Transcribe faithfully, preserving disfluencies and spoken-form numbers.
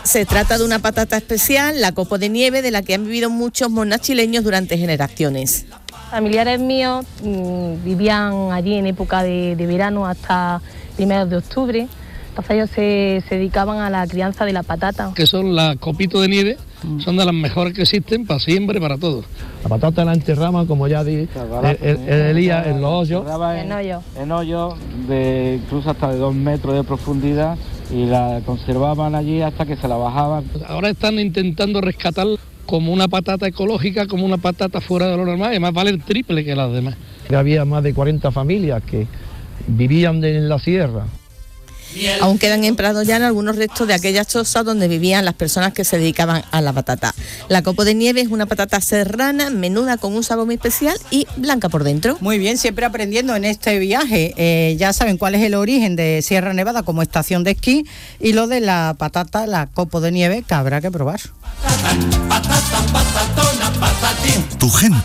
Se trata de una patata especial, la copo de nieve, de la que han vivido muchos monachileños durante generaciones. Familiares míos mmm, vivían allí en época de, de verano hasta primeros de octubre. Entonces ellos se, se dedicaban a la crianza de la patata. Que son las copitos de nieve, mm. son de las mejores que existen para siempre, para todos. La patata la enterraban, como ya di, Elías, en los hoyos. En hoyos. En hoyos, de, incluso hasta de dos metros de profundidad, y la conservaban allí hasta que se la bajaban. Ahora están intentando rescatar como una patata ecológica, como una patata fuera de lo normal, y además vale el triple que las demás. Había más de cuarenta familias que vivían en la sierra. Aún quedan en Prado Llano algunos restos de aquellas chozas donde vivían las personas que se dedicaban a la patata. La copo de nieve es una patata serrana, menuda con un sabor muy especial y blanca por dentro. Muy bien, siempre aprendiendo en este viaje. Eh, ya saben cuál es el origen de Sierra Nevada como estación de esquí y lo de la patata, la copo de nieve, que habrá que probar. Tu gente